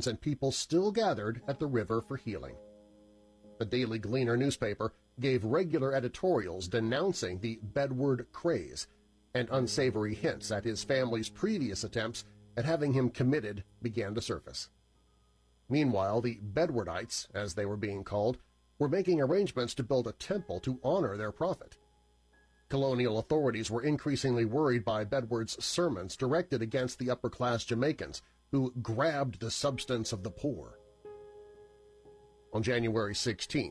crowds and people still gathered at the river for healing. The Daily Gleaner newspaper gave regular editorials denouncing the Bedward craze, and unsavory hints at his family's previous attempts at having him committed began to surface. Meanwhile, the Bedwardites, as they were being called, were making arrangements to build a temple to honor their prophet. Colonial authorities were increasingly worried by Bedward's sermons directed against the upper-class Jamaicans who grabbed the substance of the poor. On January 16,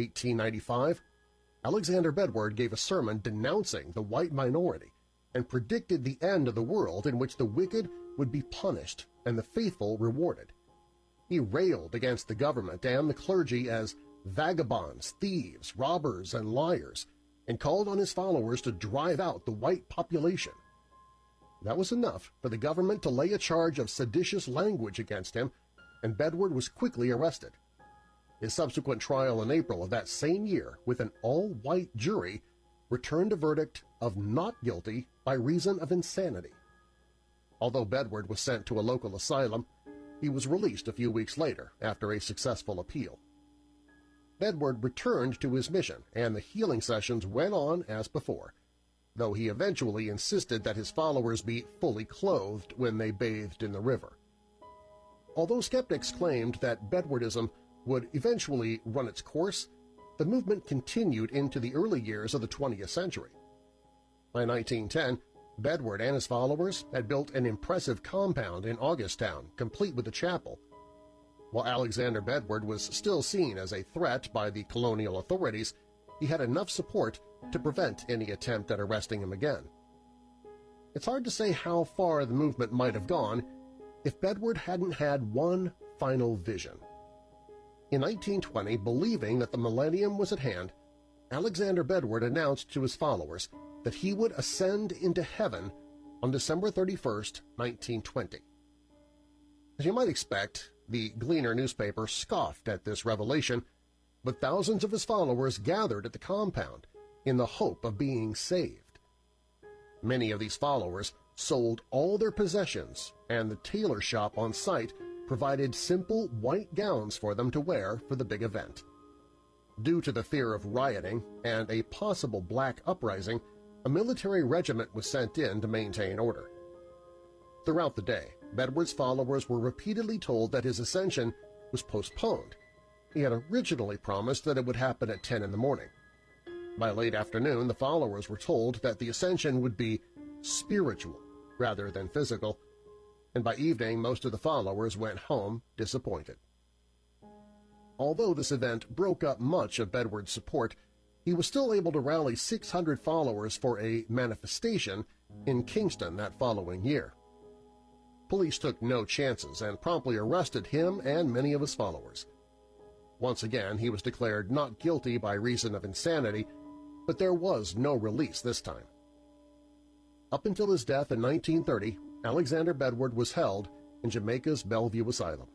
1895, Alexander Bedward gave a sermon denouncing the white minority and predicted the end of the world in which the wicked would be punished and the faithful rewarded. He railed against the government and the clergy as vagabonds, thieves, robbers, and liars, and called on his followers to drive out the white population. That was enough for the government to lay a charge of seditious language against him, and Bedward was quickly arrested. His subsequent trial in April of that same year with an all-white jury returned a verdict of not guilty by reason of insanity. Although Bedward was sent to a local asylum, he was released a few weeks later after a successful appeal. Bedward returned to his mission, and the healing sessions went on as before, though he eventually insisted that his followers be fully clothed when they bathed in the river. Although skeptics claimed that Bedwardism would eventually run its course, the movement continued into the early years of the 20th century. By 1910, Bedward and his followers had built an impressive compound in Augusttown, complete with a chapel. While Alexander Bedward was still seen as a threat by the colonial authorities, he had enough support to prevent any attempt at arresting him again. It's hard to say how far the movement might have gone if Bedward hadn't had one final vision. In 1920, believing that the millennium was at hand, Alexander Bedward announced to his followers that he would ascend into heaven on December 31st, 1920. As you might expect, the Gleaner newspaper scoffed at this revelation, but thousands of his followers gathered at the compound in the hope of being saved. Many of these followers sold all their possessions, and the tailor shop on site provided simple white gowns for them to wear for the big event. Due to the fear of rioting and a possible black uprising, a military regiment was sent in to maintain order. Throughout the day, Bedward's followers were repeatedly told that his ascension was postponed. He had originally promised that it would happen at 10 in the morning. By late afternoon, the followers were told that the ascension would be spiritual rather than physical, and by evening most of the followers went home disappointed. Although this event broke up much of Bedward's support, he was still able to rally 600 followers for a manifestation in Kingston that following year. Police took no chances and promptly arrested him and many of his followers. Once again, he was declared not guilty by reason of insanity, but there was no release this time. Up until his death in 1930, Alexander Bedward was held in Jamaica's Bellevue Asylum.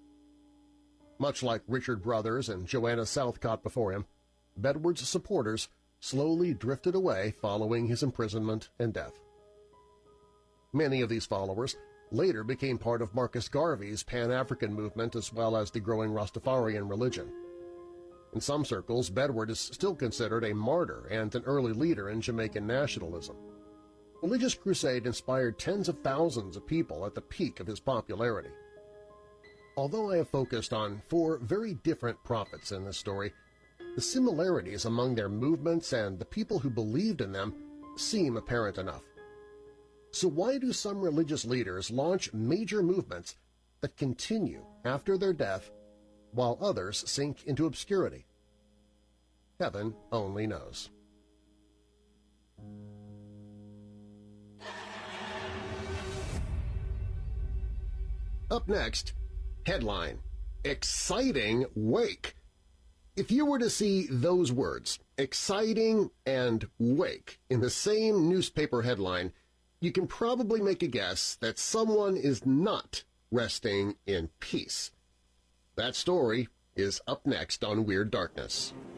Much like Richard Brothers and Joanna Southcott before him, Bedward's supporters slowly drifted away following his imprisonment and death. Many of these followers later became part of Marcus Garvey's Pan-African movement as well as the growing Rastafarian religion. In some circles, Bedward is still considered a martyr and an early leader in Jamaican nationalism. Religious crusade inspired tens of thousands of people at the peak of his popularity. Although I have focused on 4 very different prophets in this story, the similarities among their movements and the people who believed in them seem apparent enough. So why do some religious leaders launch major movements that continue after their death while others sink into obscurity? Heaven only knows. Up next, headline, Exciting Wake. If you were to see those words, exciting and wake, in the same newspaper headline, you can probably make a guess that someone is not resting in peace. That story is up next on Weird Darkness.